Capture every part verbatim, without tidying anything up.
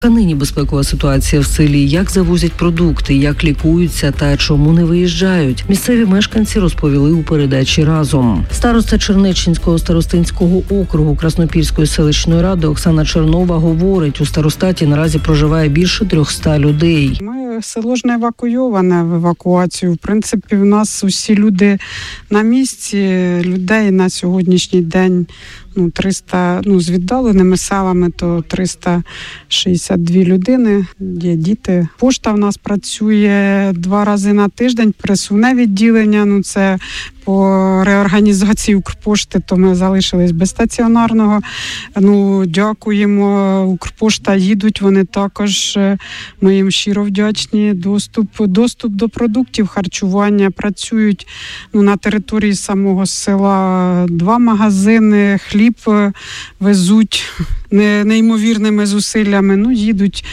А нині безпекова ситуація в селі, як завозять продукти, як лікуються та чому не виїжджають. Місцеві мешканці розповіли у передачі «Разом». Староста Чернеччинського старостинського округу Краснопільської селищної ради Оксана Чернова говорить, у старостаті наразі проживає більше трьохсот людей. Ми село ж не евакуйоване в евакуацію. В принципі, в нас усі люди на місці, людей на сьогоднішній день ну, триста, ну, з віддаленими селами, то триста шістдесят дві людини, є діти. Пошта в нас працює два рази на тиждень, пересувне відділення, ну це по реорганізації Укрпошти, то ми залишились без стаціонарного. Ну, дякуємо, Укрпошта їдуть, вони також, ми їм щиро вдячні. Доступ, доступ до продуктів харчування, працюють ну, на території самого села два магазини, хліб везуть неймовірними зусиллями, ну, їдуть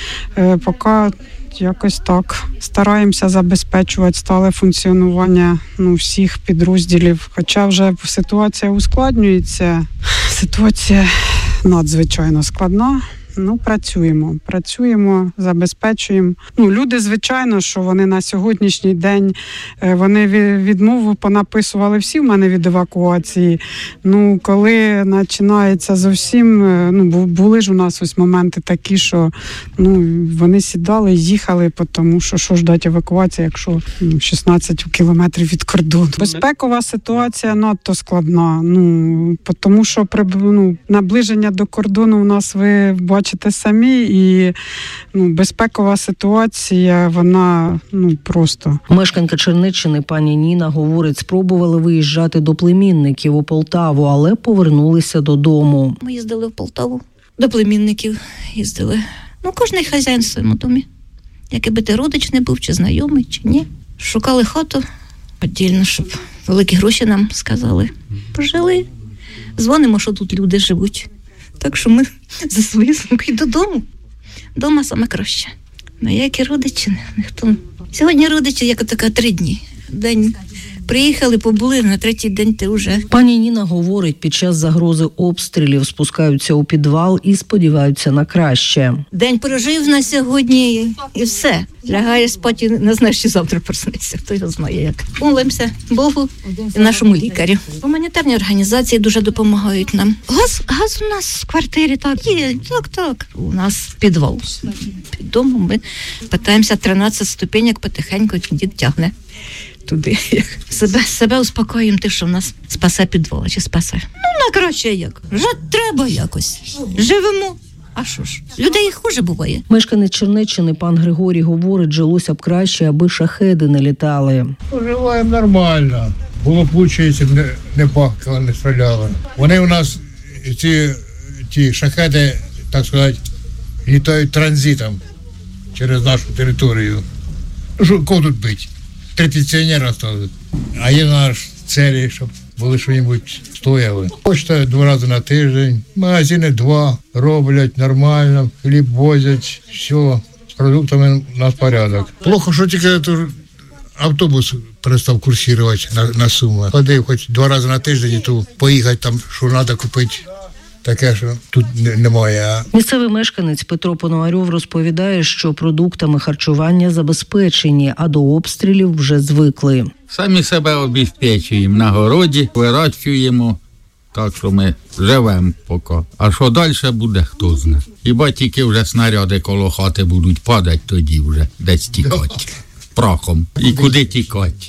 поки якось так. Стараємося забезпечувати стале функціонування ну, всіх підрозділів. Хоча вже ситуація ускладнюється, ситуація надзвичайно складна. Ну, працюємо, працюємо, забезпечуємо. Ну, люди, звичайно, що вони на сьогоднішній день, вони відмову понаписували всі в мене від евакуації. Ну, коли починається зовсім, ну, були ж у нас ось моменти такі, що ну, вони сідали, їхали, тому що що ж дать евакуація, якщо ну, шістнадцять кілометрів від кордону. Безпекова ситуація надто складна, ну, тому що при, ну, наближення до кордону у нас, ви бачите, Бачите самі, і ну, безпекова ситуація, вона ну, просто. Мешканка Чернеччини пані Ніна говорить, спробували виїжджати до племінників у Полтаву, але повернулися додому. Ми їздили в Полтаву, до племінників їздили. Ну, кожний хазяїн в своєму домі. Який би ти родич не був, чи знайомий, чи ні. Шукали хату віддільно, щоб великі гроші нам сказали. Пожили. Дзвонимо, що тут люди живуть. Так що ми за свої сумки додому. Дома саме краще. Ну, як і родичі, ніхто. Сьогодні родичі, як така, три дні. День приїхали, побули, на третій день ти вже. Пані Ніна говорить, під час загрози обстрілів спускаються у підвал і сподіваються на краще. День прожив на сьогодні і все. Лягає спати, не знаєш, чи завтра проснеться. Хто його знає як. Молимося Богу і нашому лікарю. Гуманітарні організації дуже допомагають нам. Газ, газ у нас в квартирі так є, так, так. У нас підвал. Під домом ми питаємося тринадцять ступенек потихеньку, дід тягне туди. Себе, себе успокоїмо те, що в нас спасе підвал, чи спасе. Ну, на краще як. Жити треба якось. Живемо. А що ж, людей хуже буває. Мешканець Чернеччини пан Григорій говорить, жилося б краще, аби шахеди не літали. Поживаємо нормально. Було б лучше, якщо б не, не бахкали, не стріляли. Вони у нас, ці, ті шахеди, так сказати, літають транзитом через нашу територію. Ну, що, кого тут бити? Три пенсіонера осталось. А є наш цілі, щоб були що-небудь стояли. Почта два рази на тиждень, магазини два, роблять нормально, хліб возять, все, з продуктами у нас порядок. Плохо, що тільки автобус перестав курсувати на, на Суми. Ходив хоч два рази на тиждень, і то поїхати там, що треба купити. Таке, що тут немає. Місцевий мешканець Петро Пономарьов розповідає, що продуктами харчування забезпечені, а до обстрілів вже звикли. Самі себе обезпечуємо на городі, вирощуємо, так що ми живемо поки. А що далі буде, хто знає. Хіба тільки вже снаряди коло хати будуть падати, тоді вже десь тікати. Прахом. І куди тікати?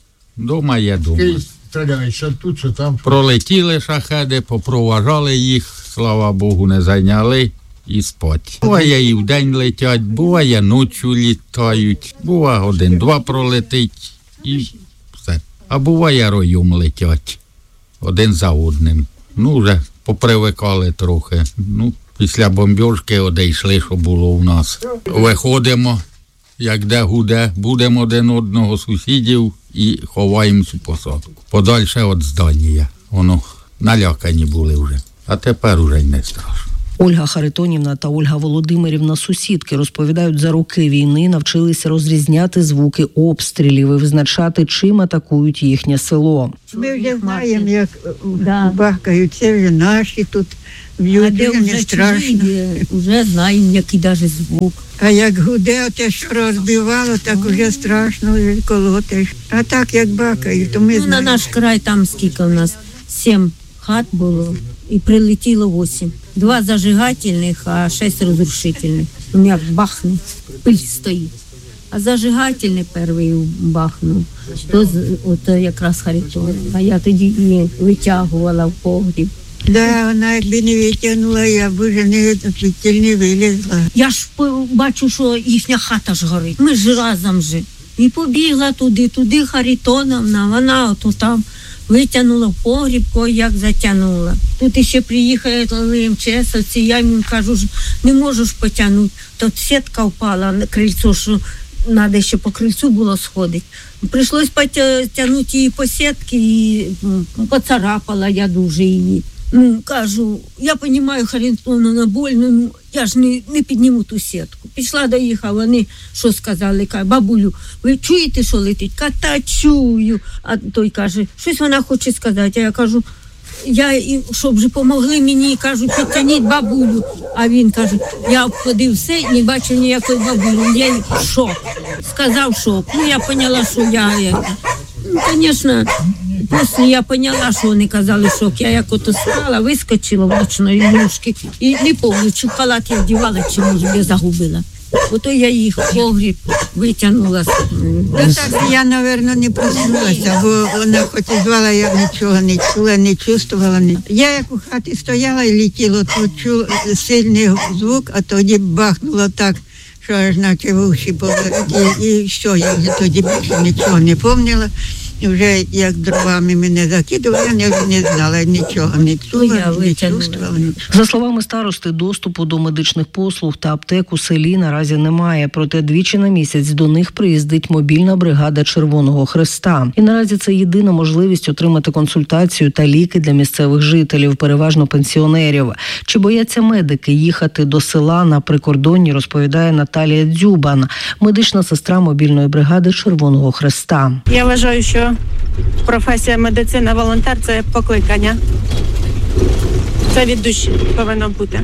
Дома є дома. Стріляють, що тут, що там. Пролетіли шахеди, попроважали їх, слава Богу, не зайняли і спать. Буває і вдень летять, буває ночі літають, буває один-два пролетить і все. А буває роєм летять, один за одним. Ну, вже попривикали трохи. Ну, після бомбьошки одійшли, що було у нас. Виходимо, як де гуде, будемо один одного сусідів і ховаємо цю посадку. Подальше від здання. Воно налякані були вже. А тепер уже й не страшно. Ольга Харитонівна та Ольга Володимирівна, сусідки, розповідають, за роки війни навчилися розрізняти звуки обстрілів і визначати, чим атакують їхнє село. Ми вже знаємо, як Да. бахкають, це вже наші тут б'ють, А де вже не вже страшно. чужі, вже знаємо, який даже звук. А як гуде, те, що розбивало, так вже страшно, вже колотиш. А так, як бахають, то ми Ну, на знаємо. наш край там скільки у нас? Сім хат було і прилетіло восім. Два зажигательних, а шість розрушительних. Ну, як бахне, пиль стоїть. А зажигательний перший бахнув, то з- от якраз Харитон. А я тоді і витягувала в погріб. Да, вона якби не витягнула, я б вже не, звідти не вилізла. Я ж по- бачу, що їхня хата ж горить. Ми ж разом же. І побігла туди, туди Харитоновна, вона ото там витягнула в погріб, кой як затягнула. Тут іще приїхали МЧСовці, я їм кажу, ж, не можу ж потягнути. Тут сітка впала на крильцо, що треба ще по крильцю було сходити. Прийшлось потягнути її по сітці і м, поцарапала я дуже її. Ну, кажу, я розумію, Харитоновна, больно, ну, я ж не, не підніму ту сітку. Пішла, доїхала, вони що сказали, каже, бабулю, ви чуєте, що летить? Та чую. А той каже, щось вона хоче сказати. А я кажу, я, і- щоб же помогли мені, кажу, підтягніть бабулю. А він каже, я обходив все і не бачив ніякої бабулі. Я їй шок. Сказав шок. Ну, я поняла, що я, я ну, звісно, після я поняла, що вони казали шок. Я як ото стала, вискочила в ночної юшки і не пам'ятаю, чи в халат я вдівала, чи може я загубила. Ото я їх в погріб витягнула. Та так я, мабуть, не проснулася, бо вона хоч і звала, я нічого не чула, не чувствувала. Ні. Я як у хаті стояла і летіло, то чула сильний звук, а тоді бахнуло так, що аж наче в уші повеликі. І що, я вже тоді більше нічого не пам'ятала. І вже як дровами мене закидували, я вже не знала, нічого не Я чула, не витягнула. чувствувала. Нічого. За словами старости, доступу до медичних послуг та аптек у селі наразі немає, проте двічі на місяць до них приїздить мобільна бригада Червоного Хреста. І наразі це єдина можливість отримати консультацію та ліки для місцевих жителів, переважно пенсіонерів. Чи бояться медики їхати до села на прикордонні, розповідає Наталія Дзюбан, медична сестра мобільної бригади Червоного Хреста. Я вважаю, що професія медицина, волонтер – це покликання. Це від душі повинно бути.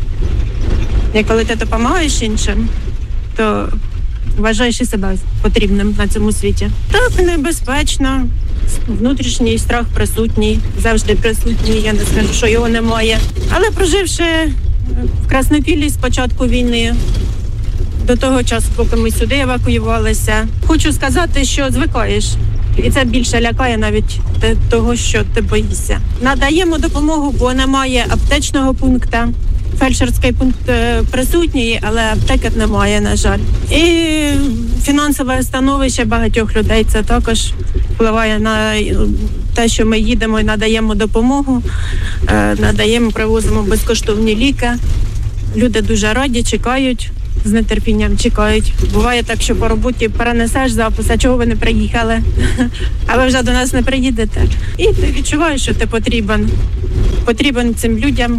І коли ти допомагаєш іншим, то вважаєш і себе потрібним на цьому світі. Так, небезпечно, внутрішній страх присутній, завжди присутній, я не скажу, що його немає. Але проживши в Краснопіллі з початку війни, до того часу, поки ми сюди евакуювалися, хочу сказати, що звикаєш. І це більше лякає навіть те- того, що ти боїшся. Надаємо допомогу, бо немає аптечного пункту. Фельдшерський пункт е, присутній, але аптеки немає, на жаль. І фінансове становище багатьох людей це також впливає на те, що ми їдемо і надаємо допомогу, е, надаємо, привозимо безкоштовні ліки. Люди дуже раді, чекають. З нетерпінням чекають. Буває так, що по роботі перенесеш запис, а чого ви не приїхали, а ви вже до нас не приїдете. І ти відчуваєш, що ти потрібен. Потрібен цим людям.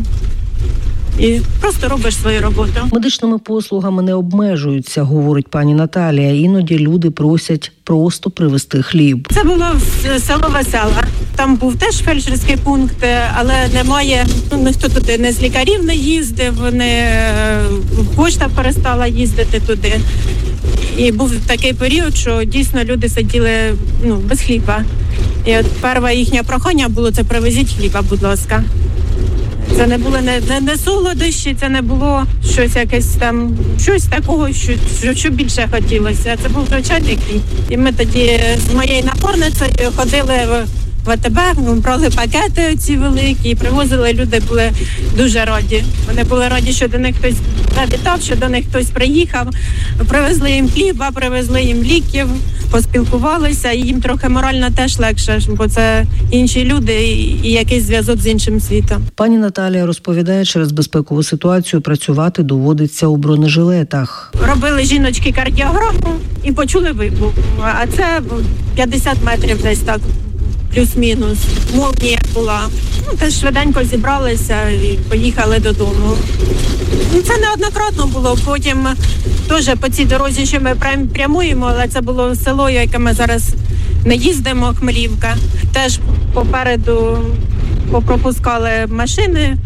І просто робиш свою роботу. Медичними послугами не обмежуються, говорить пані Наталія. Іноді люди просять просто привезти хліб. Це було в село Весела. Там був теж фельдшерський пункт, але немає, ну, ніхто туди не з лікарів не їздив, не пошта перестала їздити туди. І був такий період, що дійсно люди сиділи ну, без хліба. І от перше їхнє прохання було, це привезіть хліба, будь ласка. Це не було не, не, не солодощі, це не було щось якесь там, щось такого, що, що, що більше хотілося. Це був звичайний хліб. І ми тоді з моєю напарницею ходили в в АТБ, ми брали пакети ці великі і привозили, люди були дуже раді. Вони були раді, що до них хтось завітав, що до них хтось приїхав. Привезли їм хліба, привезли їм ліків, поспілкувалися, і їм трохи морально теж легше, бо це інші люди і, і якийсь зв'язок з іншим світом. Пані Наталія розповідає, через безпекову ситуацію працювати доводиться у бронежилетах. Робили жіночки кардіограму і почули вибух. А це п'ятдесят метрів десь так плюс-мінус. Молнія була. Ну, теж швиденько зібралися і поїхали додому. Ну, це неоднократно було. Потім теж по цій дорозі, що ми прямуємо, але це було село, яке ми зараз не їздимо, Хмелівка. Теж попереду попропускали машини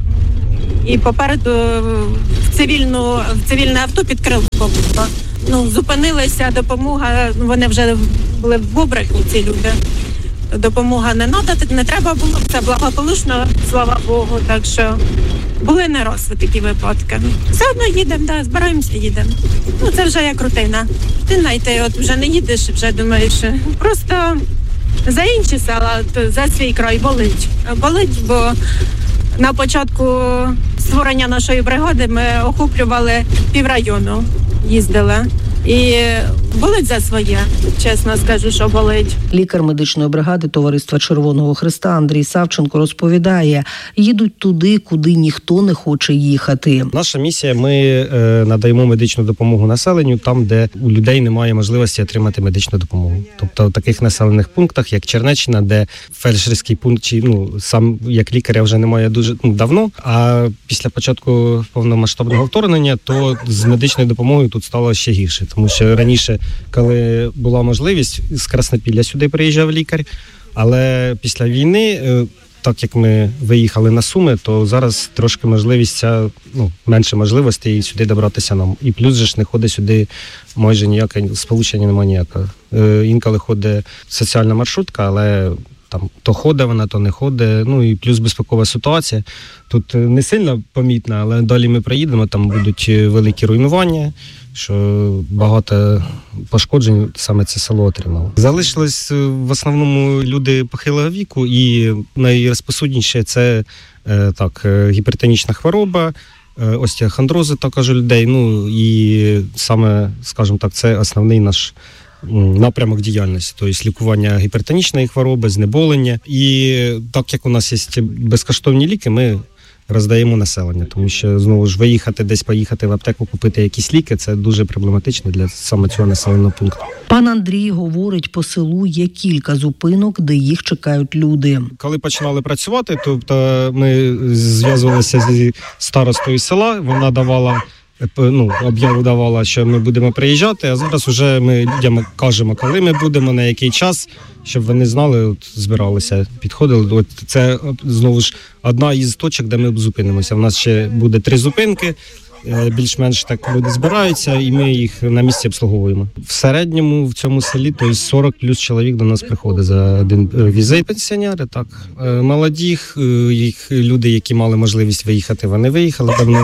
і попереду в, цивільну, в цивільне авто під крилом було. Ну, зупинилися, допомога, вони вже були в Бобрику, ці люди. Допомога не надати, не треба було, це благополучно, слава Богу, так що були не раз такі випадки. Все одно їдемо, да, збираємося, їдемо. Ну, це вже як рутина. Ти знайти, от вже не їдеш, вже думаєш, просто за інші села, за свій край болить. Болить, бо на початку створення нашої бригади ми охоплювали піврайону, їздили. І болить за своє, чесно скажу, що болить. Лікар медичної бригади Товариства Червоного Хреста Андрій Савченко розповідає, їдуть туди, куди ніхто не хоче їхати. Наша місія – ми е, надаємо медичну допомогу населенню там, де у людей немає можливості отримати медичну допомогу. Тобто в таких населених пунктах, як Чернеччина, де фельдшерський пункт, чи, ну, сам як лікаря вже немає дуже ну, давно, а після початку повномасштабного вторгнення, то з медичною допомогою тут стало ще гірше. Тому що раніше, коли була можливість, з Краснопілля сюди приїжджав лікар, але після війни, так як ми виїхали на Суми, то зараз трошки можливість, ця, ну, менше можливостей сюди добратися нам. І плюс же ж не ходить сюди майже ніяке, сполучення немає ніякого. Інколи ходить соціальна маршрутка, але там то ходить вона, то не ходить. Ну і плюс безпекова ситуація. Тут не сильно помітна, але далі ми приїдемо, там будуть великі руйнування, що багато пошкоджень саме це село отримало. Залишились в основному люди похилого віку, і найрозповсюдніше це так, гіпертонічна хвороба, остеохондрози також у людей. Ну і саме, скажімо так, це основний наш напрямок діяльності, тобто лікування гіпертонічної хвороби, знеболення. І так як у нас є безкоштовні ліки, ми роздаємо населення, тому що, знову ж, виїхати десь, поїхати в аптеку, купити якісь ліки, це дуже проблематично для саме цього населеного пункту. Пан Андрій говорить, по селу є кілька зупинок, де їх чекають люди. Коли починали працювати, тобто ми зв'язувалися зі старостою села, вона давала Ну, об'яву давала, що ми будемо приїжджати, а зараз вже ми людям кажемо, коли ми будемо, на який час, щоб вони знали, от, збиралися, підходили. От це, знову ж, одна із точок, де ми зупинимося. У нас ще буде три зупинки, більш-менш так люди збираються, і ми їх на місці обслуговуємо. В середньому в цьому селі, тобто сорок плюс чоловік до нас приходить за один візит. Пенсіонери, так. Молоді, їх люди, які мали можливість виїхати, вони виїхали давно.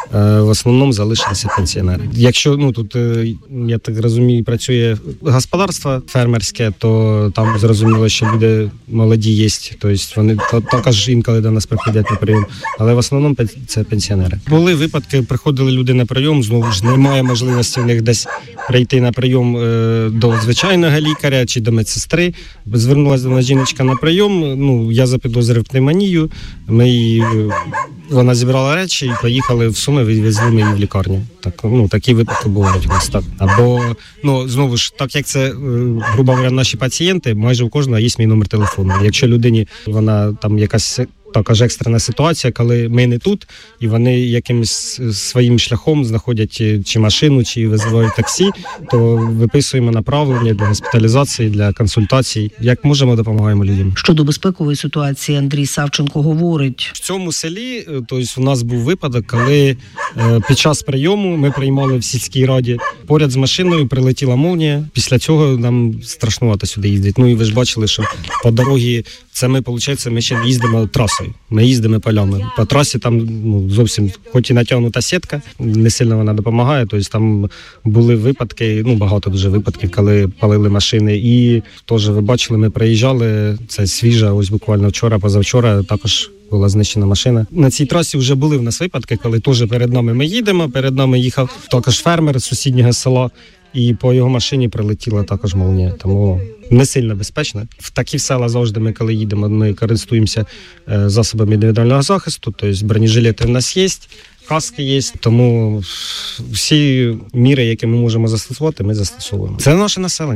В основному залишилися пенсіонери. Якщо, ну, тут, я так розумію, працює господарство фермерське, то там зрозуміло, що люди молоді є, тобто вони також інколи до нас приходять на прийом, але в основному це пенсіонери. Були випадки, приходили люди на прийом, знову ж немає можливості в них десь прийти на прийом е, до звичайного лікаря чи до медсестри. Звернулася до нас жіночка на прийом, ну, я запідозрив пневмонію, ми її, вона зібрала речі і поїхали в Суми, відвезли ми її в лікарню. Так, ну, такі випадки бувають у нас, так. Або, ну, знову ж, так як це, грубо говоря, наші пацієнти, майже у кожного є мій номер телефону. Якщо людині, вона там якась також екстрена ситуація, коли ми не тут, і вони якимось своїм шляхом знаходять чи машину, чи визивають таксі, то виписуємо направлення для госпіталізації, для консультацій. Як можемо, допомагаємо людям. Щодо безпекової ситуації Андрій Савченко говорить. В цьому селі, тобто у нас був випадок, коли під час прийому ми приймали в сільській раді, поряд з машиною прилетіла молнія. Після цього нам страшнувато сюди їздити. Ну і ви ж бачили, що по дорогі, це ми, виходить, ми ще їздимо трасою. Ми їздимо полями. По трасі там, ну, зовсім, хоч і натягнута сітка, не сильно вона допомагає. Тобто там були випадки, ну багато дуже випадків, коли палили машини. І теж ви бачили, ми приїжджали, це свіжа, ось буквально вчора, позавчора також була знищена машина. На цій трасі вже були в нас випадки, коли теж перед нами ми їдемо, перед нами їхав також фермер з сусіднього села, і по його машині прилетіла також молнія. Тому не сильно безпечно. В такі села завжди ми, коли їдемо, ми користуємося засобами індивідуального захисту, тобто бронежилети в нас є, каски є, тому всі міри, які ми можемо застосувати, ми застосовуємо. Це наше населення.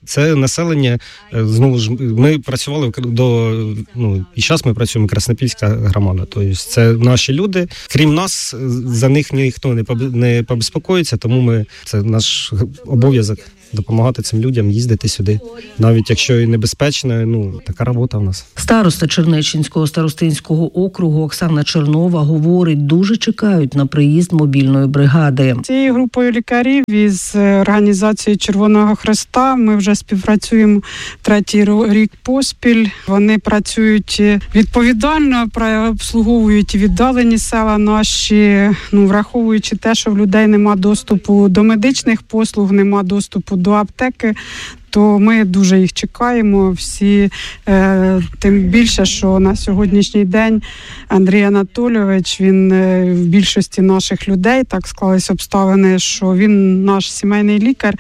Це населення, знову ж, ми працювали до, ну, і зараз ми працюємо, Краснопільська громада, тобто це наші люди. Крім нас, за них ніхто не, поб, не побезпокоїться, тому ми, це наш обов'язок допомагати цим людям їздити сюди. Навіть якщо і небезпечно, ну, така робота в нас. Староста Чернеччинського старостинського округу Оксана Чернова говорить, дуже чекають на приїзд мобільної бригади. Цією групою лікарів із організацією Червоного Хреста ми вже співпрацюємо третій рік поспіль. Вони працюють відповідально, обслуговують віддалені села наші, ну, враховуючи те, що в людей нема доступу до медичних послуг, нема доступу до аптеки, то ми дуже їх чекаємо. Всі, е, тим більше, що на сьогоднішній день Андрій Анатолійович, він е, в більшості наших людей, так склались обставини, що він наш сімейний лікар,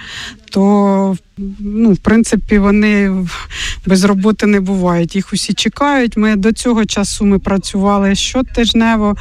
то, ну, в принципі, вони без роботи не бувають. Їх усі чекають. Ми до цього часу ми працювали щотижнево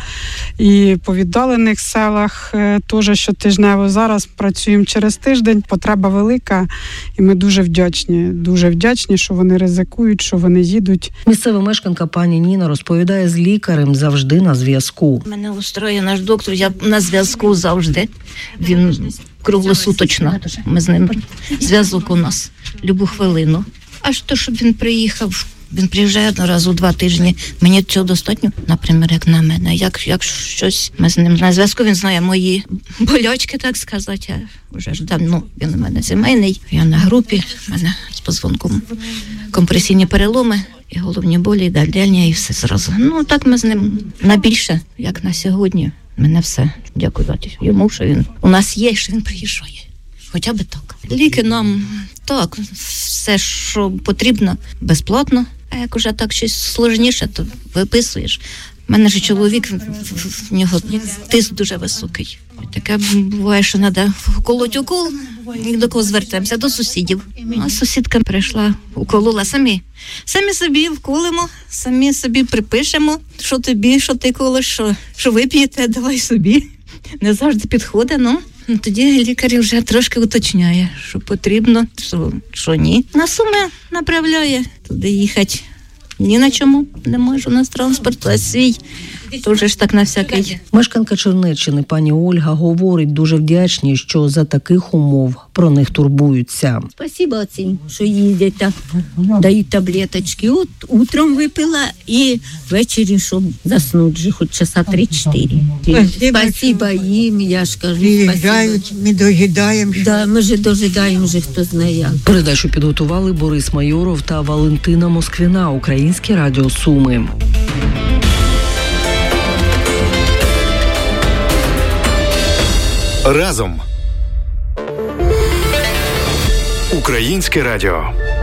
і по віддалених селах е, теж щотижнево. Зараз працюємо через тиждень. Потреба велика, і ми дуже вдячні. Дуже вдячні, що вони ризикують, що вони їдуть. Місцева мешканка пані Ніна розповідає, з лікарем завжди на зв'язку. Мене устроює наш доктор, я на зв'язку завжди. Він круглосуточно. Ми з ним зв'язок у нас любу хвилину. Аж то, щоб він приїхав, він приїжджає одного разу у два тижні. Мені цього достатньо, наприклад, як на мене. Як, як щось, ми з ним на зв'язку, він знає мої болячки, так сказати. Я вже ж давно, він у мене сімейний. Я на групі, в мене з позвонком компресійні переломи, і головні болі, і дальдельня, і все зразу. Ну, так ми з ним на більше, як на сьогодні. Мене все. Дякувати йому, що він у нас є, що він приїжджає. Хоча б так. Ліки нам, так, все, що потрібно, безплатно. А як уже так щось сложніше, то виписуєш. У мене ж чоловік, в нього тиск дуже високий. Таке буває, що треба вколоть укол, і до кого звертаємося? До сусідів. А сусідка прийшла, уколола самі. Самі собі вколимо, самі собі припишемо, що тобі, що ти колиш, що, що вип'єте, давай собі. Не завжди підходить, ну. Тоді лікар вже трошки уточняє, що потрібно, що, що ні. На Суми направляє, туди їхати ні на чому не можу, у нас транспорт, а свій. Тоже ж так на всякий. Мешканка Чернеччини пані Ольга говорить, дуже вдячні, що за таких умов про них турбуються. Спасибо оцім, що їздять, так, дають таблеточки. От утром випила і ввечері, щоб заснути вже хоч часа три-чотири. Спасибо їм, я ж кажу. Приїжджають, ми дожидаємо. Да, ми ж дожидаємо, вже хто знає як. Передачу підготували Борис Майоров та Валентина Москвіна, Українське радіо Суми. Разом. Українське радіо.